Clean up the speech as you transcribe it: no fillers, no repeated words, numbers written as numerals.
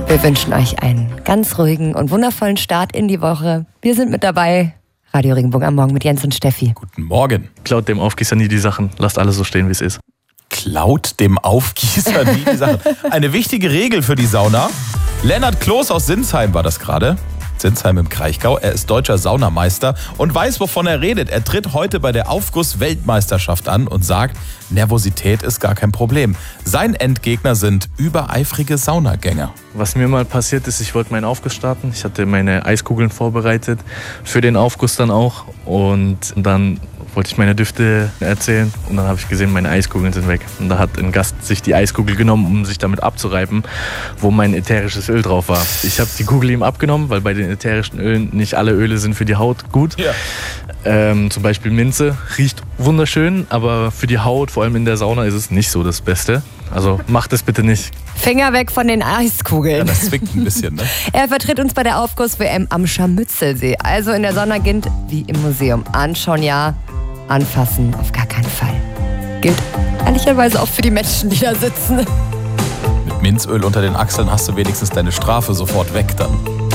Wir wünschen euch einen ganz ruhigen und wundervollen Start in die Woche. Wir sind mit dabei. Radio Regenbogen am Morgen mit Jens und Steffi. Guten Morgen. Klaut dem Aufgießer nie die Sachen. Lasst alles so stehen, wie es ist. Klaut dem Aufgießer nie die Sachen. Eine wichtige Regel für die Sauna. Lennart Kloß aus Sinsheim war das gerade. Sinsheim im Kraichgau. Er ist deutscher Saunameister und weiß, wovon er redet. Er tritt heute bei der Aufguss-Weltmeisterschaft an und sagt, Nervosität ist gar kein Problem. Sein Endgegner sind übereifrige Saunagänger. Was mir mal passiert ist, ich wollte meinen Aufguss starten. Ich hatte meine Eiskugeln vorbereitet, für den Aufguss dann auch. Und dann wollte ich meine Düfte erzählen und dann habe ich gesehen, meine Eiskugeln sind weg. Und da hat ein Gast sich die Eiskugel genommen, um sich damit abzureiben, wo mein ätherisches Öl drauf war. Ich habe die Kugel ihm abgenommen, weil bei den ätherischen Ölen nicht alle Öle sind für die Haut gut. Ja. Zum Beispiel Minze riecht wunderschön, aber für die Haut, vor allem in der Sauna, ist es nicht so das Beste. Also macht es bitte nicht. Finger weg von den Eiskugeln. Ja, das zwickt ein bisschen, ne? Er vertritt uns bei der Aufguss-WM am Scharmützelsee. Also in der Sonnagint wie im Museum. Anschauen ja, anfassen auf gar keinen Fall. Gilt ehrlicherweise auch für die Menschen, die da sitzen. Mit Minzöl unter den Achseln hast du wenigstens deine Strafe sofort weg dann.